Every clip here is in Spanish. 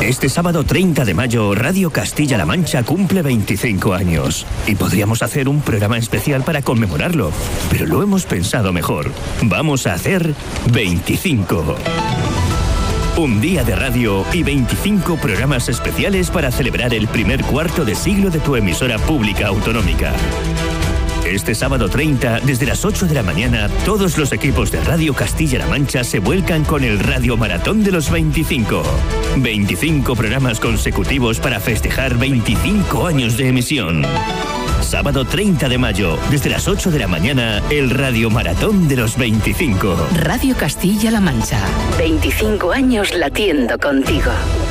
Este sábado 30 de mayo, Radio Castilla-La Mancha cumple 25 años. Y podríamos hacer un programa especial para conmemorarlo. Pero lo hemos pensado mejor. Vamos a hacer 25. Un día de radio y 25 programas especiales para celebrar el primer cuarto de siglo de tu emisora pública autonómica. Este sábado 30, desde las 8 de la mañana, todos los equipos de Radio Castilla-La Mancha se vuelcan con el Radio Maratón de los 25. 25 programas consecutivos para festejar 25 años de emisión. Sábado 30 de mayo, desde las 8 de la mañana, el Radio Maratón de los 25. Radio Castilla-La Mancha. 25 años latiendo contigo.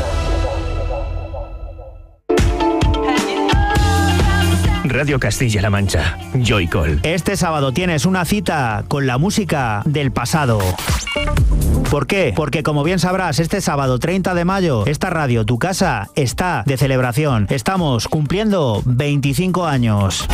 Radio Castilla-La Mancha. Joycall. Este sábado tienes una cita con la música del pasado. ¿Por qué? Porque como bien sabrás, este sábado 30 de mayo, esta radio, tu casa, está de celebración. Estamos cumpliendo 25 años.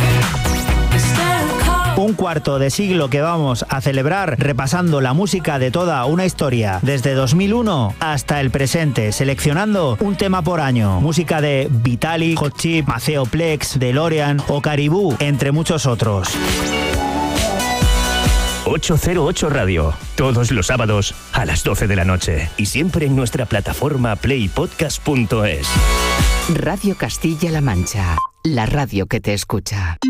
Un cuarto de siglo que vamos a celebrar repasando la música de toda una historia, desde 2001 hasta el presente, seleccionando un tema por año. Música de Vitalik, Hot Chip, Maceo Plex, DeLorean o Caribou, entre muchos otros. 808 Radio, todos los sábados a las 12 de la noche y siempre en nuestra plataforma playpodcast.es. Radio Castilla-La Mancha, la radio que te escucha.